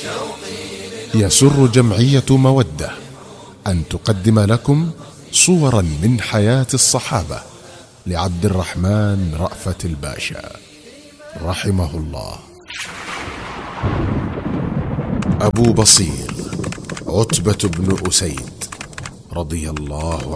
يسر جمعية مودة أن تقدم لكم صورا من حياة الصحابة لعبد الرحمن رأفت الباشا رحمه الله. أبو بصير عتبة بن أسيد رضي الله